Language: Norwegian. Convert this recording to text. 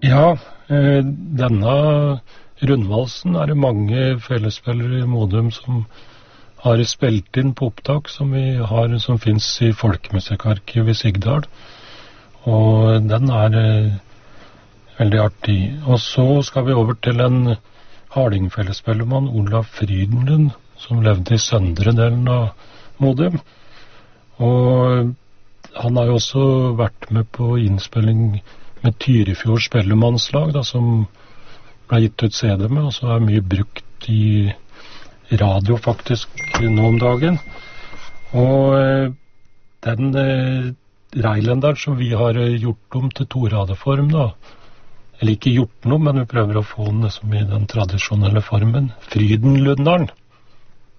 Ja, denne rundvalsen det mange fellesspillere i Modum som har spilt inn på opptak som vi har, som finnes i Folkemusikkarkivet i Sigdal. Og den veldig artig. Og så skal vi over til en hardingfellesspellermann, Olav Frydenlund, som levde i søndre delen av Modum. Og han har jo også vært med på innspilling med Tyrifjord spellemannslag, da, som ble gitt ut CD med, og så mye brukt i radio faktisk nå om dagen. Og den Reilenderen som vi har gjort om til toradeform, da, eller ikke gjort noe, men vi prøver å få den liksom i den tradisjonelle formen, Frydenlundaren.